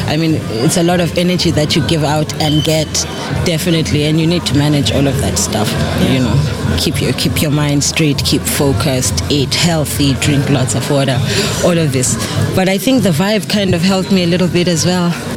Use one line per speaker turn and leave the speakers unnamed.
I mean, it's a lot of energy that you give out and get, definitely, and you need to manage all of that stuff. You know, keep your mind straight, keep focused, eat healthy, drink lots of water, all of this. But I think the vibe kind of helped me a little bit as well.